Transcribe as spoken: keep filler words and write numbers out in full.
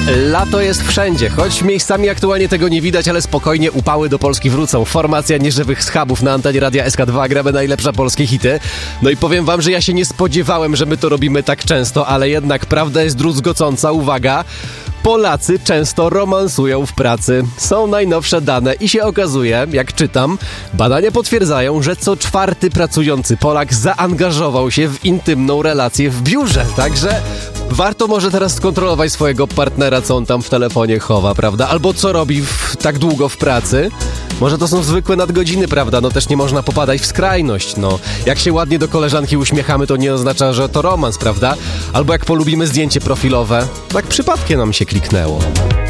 Lato jest wszędzie, choć miejscami aktualnie tego nie widać, ale spokojnie upały do Polski wrócą. Formacja nieżywych schabów na antenie Radia S K dwa, gramy najlepsze polskie hity. No i powiem wam, że ja się nie spodziewałem, że my to robimy tak często, ale jednak prawda jest druzgocąca. Uwaga! Polacy często romansują w pracy. Są najnowsze dane i się okazuje, jak czytam, badania potwierdzają, że co czwarty pracujący Polak zaangażował się w intymną relację w biurze. Także warto może teraz skontrolować swojego partnera, co on tam w telefonie chowa, prawda? Albo co robi w, tak długo w pracy. Może to są zwykłe nadgodziny, prawda? No też nie można popadać w skrajność, no. Jak się ładnie do koleżanki uśmiechamy, to nie oznacza, że to romans, prawda? Albo jak polubimy zdjęcie profilowe, tak przypadkiem nam się kliknęło.